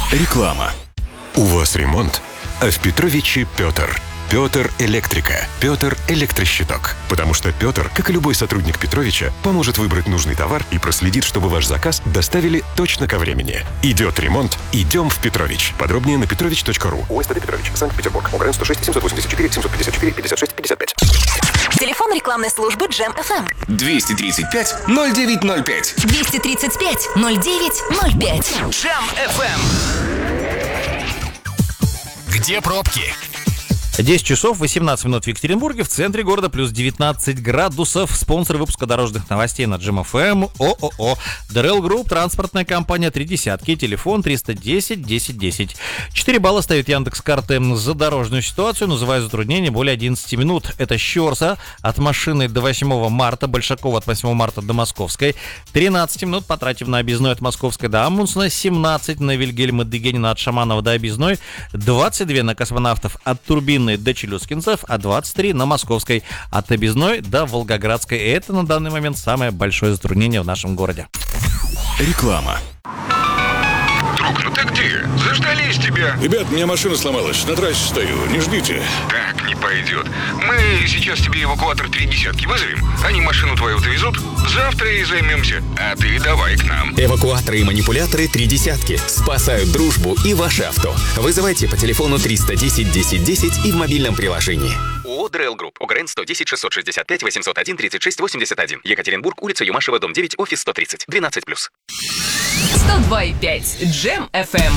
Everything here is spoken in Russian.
Реклама. У вас ремонт, а в Петровиче Петр. Петр Электрика. Петр Электрощиток. Потому что Петр, как и любой сотрудник Петровича, поможет выбрать нужный товар и проследит, чтобы ваш заказ доставили точно ко времени. Идет ремонт, идем в Петрович. Подробнее на petrovich.ru. УСТД Петрович, Санкт-Петербург. УГРН 106 784 754 56 55. Телефон рекламной службы Джем FM. 235-0905. 235-0905. Джем FM. Где пробки? 10 часов 18 минут в Екатеринбурге, в центре города плюс 19 градусов. Спонсор выпуска дорожных новостей на Джем FM ООО Дэрэл Групп, транспортная компания 3 десятки, телефон 310 10 10. 4 балла ставит Яндекс.Карты за дорожную ситуацию, называя затруднение более 11 минут. Это Щорса от машины до 8 марта, Большакова от 8 марта до Московской, 13 минут потратив на Объездной от Московской до Амундсена, 17 на Вильгельма Дегенина от Шаманова до Объездной, 22 на Космонавтов от Турбинной до Челюскинцев, а 23 на Московской от Объездной до Волгоградской. И это на данный момент самое большое затруднение в нашем городе. Реклама. Друг, ну ты где? Заждались тебя. Ребят, у меня машина сломалась, на трассе стою, не ждите. Так не пойдет. Мы сейчас тебе эвакуатор 3 десятки вызовем. Они машину твою довезут. Завтра и займемся. А ты давай к нам. Эвакуаторы и манипуляторы 3 десятки. Спасают дружбу и ваше авто. Вызывайте по телефону 310 10 10 и в мобильном приложении. ООО Дэрэл Групп. УГРН 110 665 801 36 81. Екатеринбург, улица Юмашева, дом 9, офис 130. 12+. 102,5 Джем FM.